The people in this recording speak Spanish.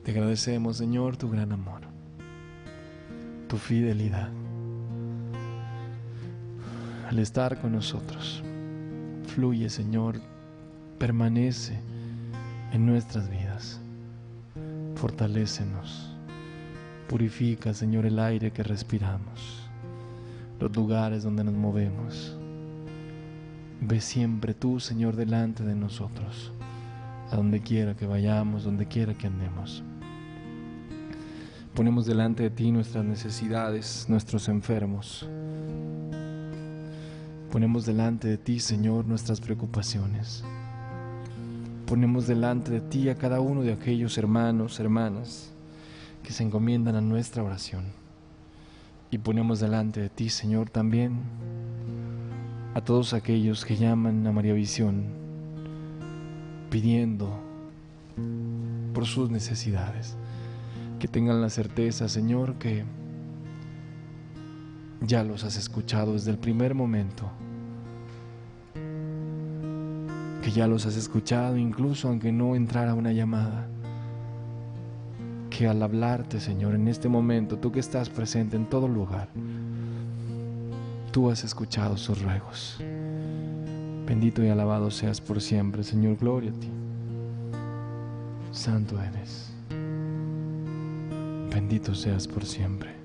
Te agradecemos, Señor, tu gran amor, tu fidelidad, al estar con nosotros. Fluye, Señor, permanece en nuestras vidas. Fortalécenos. Purifica, Señor, el aire que respiramos, los lugares donde nos movemos. Ve siempre tú, Señor, delante de nosotros, a donde quiera que vayamos, donde quiera que andemos. Ponemos delante de ti nuestras necesidades, nuestros enfermos. Ponemos delante de ti, Señor, nuestras preocupaciones. Ponemos delante de ti a cada uno de aquellos hermanos, hermanas que se encomiendan a nuestra oración. Y ponemos delante de ti, Señor, también a todos aquellos que llaman a María Visión pidiendo por sus necesidades. Que tengan la certeza, Señor, que ya los has escuchado desde el primer momento. Que ya los has escuchado incluso aunque no entrara una llamada. Que al hablarte, Señor, en este momento, tú que estás presente en todo lugar, tú has escuchado sus ruegos. Bendito y alabado seas por siempre, Señor. Gloria a ti. Santo eres. Bendito seas por siempre.